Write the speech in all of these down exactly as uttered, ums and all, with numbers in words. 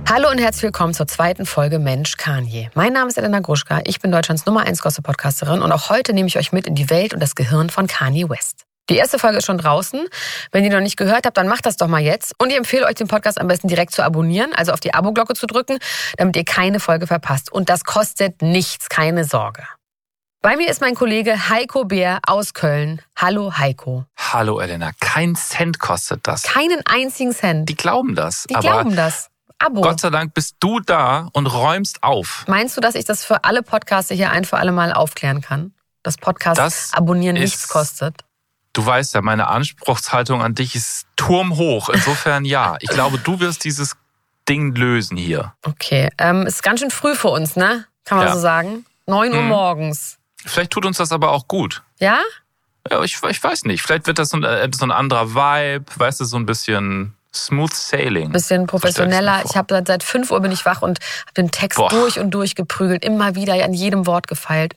Hallo und herzlich willkommen zur zweiten Folge Mensch Kanye. Mein Name ist Elena Gruschka, ich bin Deutschlands Nummer eins Gossip-Podcasterin und auch heute nehme ich euch mit in die Welt und das Gehirn von Kanye West. Die erste Folge ist schon draußen. Wenn ihr noch nicht gehört habt, dann macht das doch mal jetzt. Und ich empfehle euch, den Podcast am besten direkt zu abonnieren, also auf die Abo-Glocke zu drücken, damit ihr keine Folge verpasst. Und das kostet nichts, keine Sorge. Bei mir ist mein Kollege Heiko Bär aus Köln. Hallo Heiko. Hallo Elena, kein Cent kostet das. Keinen einzigen Cent. Die glauben das. Die aber glauben das. Abo. Gott sei Dank bist du da und räumst auf. Meinst du, dass ich das für alle Podcaster hier ein für alle Mal aufklären kann? Dass Podcast das abonnieren nichts kostet? Du weißt ja, meine Anspruchshaltung an dich ist turmhoch. Insofern ja. Ich glaube, du wirst dieses Ding lösen hier. Okay, ähm, ist ganz schön früh für uns, ne? Kann man ja so sagen. neun Uhr hm. morgens. Vielleicht tut uns das aber auch gut. Ja? Ja, ich, ich weiß nicht. Vielleicht wird das so ein, so ein anderer Vibe. Weißt du, so ein bisschen Smooth Sailing. Bisschen professioneller. Ich habe seit fünf Uhr bin ich wach und habe den Text Boah. durch und durch geprügelt. Immer wieder an jedem Wort gefeilt.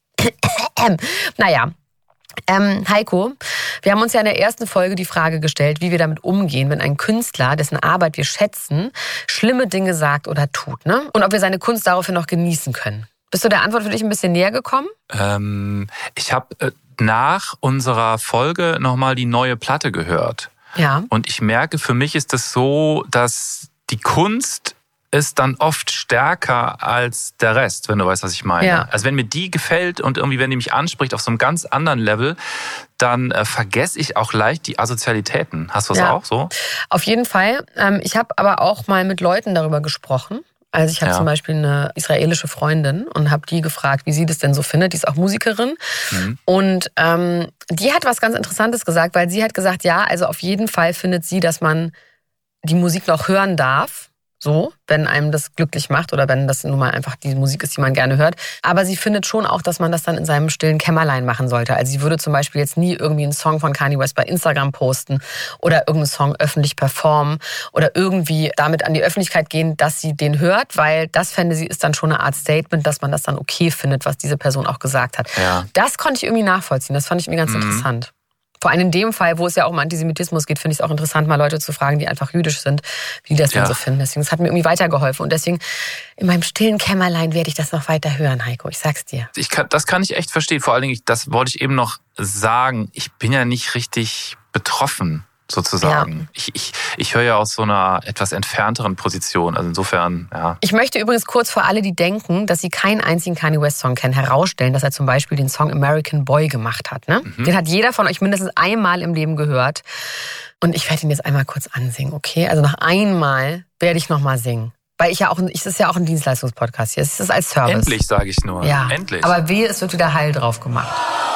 naja. Ähm, Heiko, wir haben uns ja in der ersten Folge die Frage gestellt, wie wir damit umgehen, wenn ein Künstler, dessen Arbeit wir schätzen, schlimme Dinge sagt oder tut, ne? Und ob wir seine Kunst daraufhin noch genießen können. Bist du der Antwort für dich ein bisschen näher gekommen? Ähm, ich habe äh, nach unserer Folge nochmal die neue Platte gehört. Ja. Und ich merke, für mich ist es so, dass die Kunst ist dann oft stärker als der Rest, wenn du weißt, was ich meine. Ja. Also wenn mir die gefällt und irgendwie, wenn die mich anspricht auf so einem ganz anderen Level, dann äh, vergesse ich auch leicht die Asozialitäten. Hast du das ja. auch so? Auf jeden Fall. Ähm, ich habe aber auch mal mit Leuten darüber gesprochen. Also ich habe ja. zum Beispiel eine israelische Freundin und habe die gefragt, wie sie das denn so findet. Die ist auch Musikerin. Mhm. Und ähm, die hat was ganz Interessantes gesagt, weil sie hat gesagt, ja, also auf jeden Fall findet sie, dass man die Musik noch hören darf. So, wenn einem das glücklich macht oder wenn das nun mal einfach die Musik ist, die man gerne hört. Aber sie findet schon auch, dass man das dann in seinem stillen Kämmerlein machen sollte. Also sie würde zum Beispiel jetzt nie irgendwie einen Song von Kanye West bei Instagram posten oder irgendeinen Song öffentlich performen oder irgendwie damit an die Öffentlichkeit gehen, dass sie den hört, weil das fände sie ist dann schon eine Art Statement, dass man das dann okay findet, was diese Person auch gesagt hat. Ja. Das konnte ich irgendwie nachvollziehen. Das fand ich irgendwie ganz mhm. interessant. Vor allem in dem Fall, wo es ja auch um Antisemitismus geht, finde ich es auch interessant, mal Leute zu fragen, die einfach jüdisch sind, wie die das ja. denn so finden. Deswegen, es hat mir irgendwie weitergeholfen. Und deswegen, in meinem stillen Kämmerlein werde ich das noch weiter hören, Heiko. Ich sag's dir. Ich kann, das kann ich echt verstehen. Vor allen Dingen, das wollte ich eben noch sagen. Ich bin ja nicht richtig betroffen, sozusagen. Ja. Ich, ich, ich höre ja aus so einer etwas entfernteren Position. Also insofern, ja. Ich möchte übrigens kurz für alle, die denken, dass sie keinen einzigen Kanye West Song kennen, herausstellen, dass er zum Beispiel den Song American Boy gemacht hat. Ne? Mhm. Den hat jeder von euch mindestens einmal im Leben gehört. Und ich werde ihn jetzt einmal kurz ansingen, okay? Also noch einmal werde ich noch mal singen. Weil ich ja auch, es ist ja auch ein Dienstleistungspodcast hier. Es ist als Service. Endlich, sage ich nur. Ja. Endlich. Aber wehe, es wird wieder Heil drauf gemacht.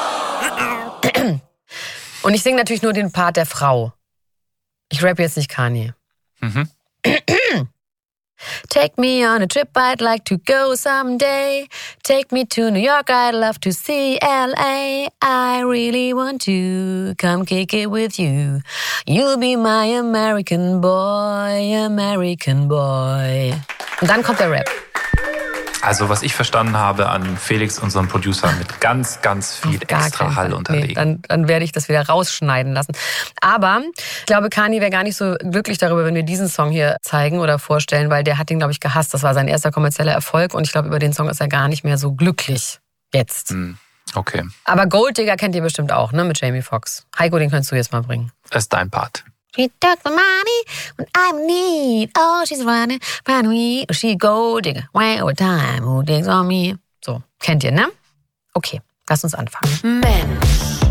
Und ich singe natürlich nur den Part der Frau. Ich rappe jetzt nicht Kanye. Mhm. Take me on a trip, I'd like to go someday. Take me to New York, I'd love to see L A. I really want to come kick it with you. You'll be my American boy, American boy. Und dann kommt der Rap. Also was ich verstanden habe an Felix, unserem Producer, mit ganz, ganz viel extra Hall unterlegen. Nee, dann, dann werde ich das wieder rausschneiden lassen. Aber ich glaube, Kanye wäre gar nicht so glücklich darüber, wenn wir diesen Song hier zeigen oder vorstellen, weil der hat ihn, glaube ich, gehasst. Das war sein erster kommerzieller Erfolg und ich glaube, über den Song ist er gar nicht mehr so glücklich jetzt. Okay. Aber Gold Digger kennt ihr bestimmt auch, ne, mit Jamie Foxx. Heiko, den könntest du jetzt mal bringen. Das ist dein Part. She took the money when I'm in need. Oh, she's running, running. She gold digger. When over time, who digs on me? So, kennt ihr, ne? Okay, lass uns anfangen. Mensch.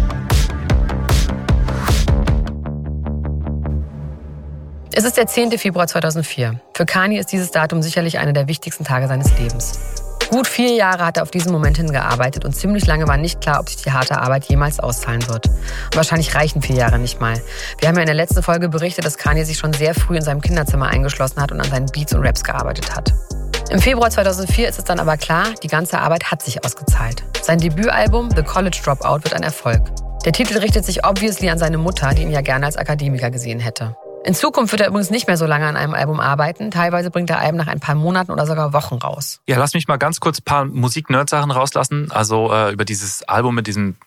Es ist der zehnte Februar zweitausendvier. Für Kanye ist dieses Datum sicherlich einer der wichtigsten Tage seines Lebens. Gut vier Jahre hat er auf diesen Moment hingearbeitet und ziemlich lange war nicht klar, ob sich die harte Arbeit jemals auszahlen wird. Und wahrscheinlich reichen vier Jahre nicht mal. Wir haben ja in der letzten Folge berichtet, dass Kanye sich schon sehr früh in seinem Kinderzimmer eingeschlossen hat und an seinen Beats und Raps gearbeitet hat. Im Februar zweitausendvier ist es dann aber klar, die ganze Arbeit hat sich ausgezahlt. Sein Debütalbum The College Dropout wird ein Erfolg. Der Titel richtet sich obviously an seine Mutter, die ihn ja gerne als Akademiker gesehen hätte. In Zukunft wird er übrigens nicht mehr so lange an einem Album arbeiten. Teilweise bringt er Alben nach ein paar Monaten oder sogar Wochen raus. Ja, lass mich mal ganz kurz ein paar Musik-Nerd-Sachen rauslassen. Also äh, über dieses Album mit diesem